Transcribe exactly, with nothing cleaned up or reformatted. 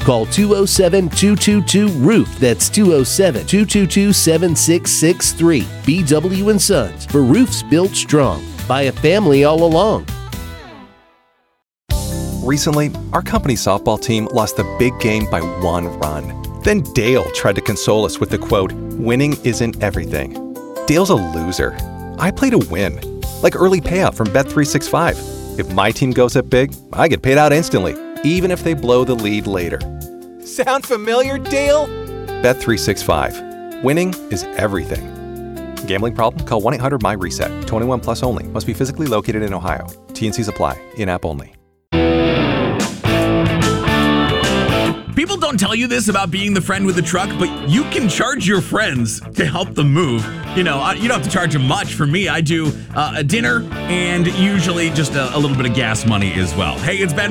Call two oh seven, two two two, roof. That's two oh seven, two two two, seven six six three. B W and Sons, for roofs built strong by a family all along. Recently, our company softball team lost the big game by one run. Then Dale tried to console us with the quote, "Winning isn't everything." Dale's a loser. I play to win, like early payout from Bet three sixty-five. If my team goes up big, I get paid out instantly, even if they blow the lead later. Sound familiar, Dale? Bet three sixty-five. Winning is everything. Gambling problem? Call one eight hundred M Y reset. twenty-one plus only. Must be physically located in Ohio. T and C's apply. In-app only. People don't tell you this about being the friend with the truck, but you can charge your friends to help them move. You know, you don't have to charge them much. For me, I do uh, a dinner and usually just a, a little bit of gas money as well. Hey, it's Ben.